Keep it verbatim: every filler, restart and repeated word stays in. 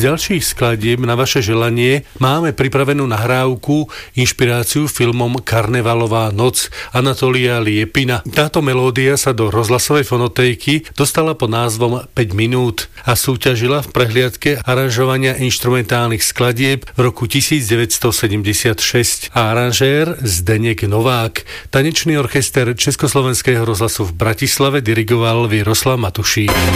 Z ďalších skladieb na vaše želanie máme pripravenú nahrávku, inšpiráciu filmom Karnevalová noc Anatolija Liepina. Táto melódia sa do rozhlasovej fonotéky dostala pod názvom päť minút a súťažila v prehliadke aranžovania inštrumentálnych skladieb v roku devätnásťsedemdesiatšesť a aranžér Zdeněk Novák. Tanečný orchester Československého rozhlasu v Bratislave dirigoval Viroslav Matušík.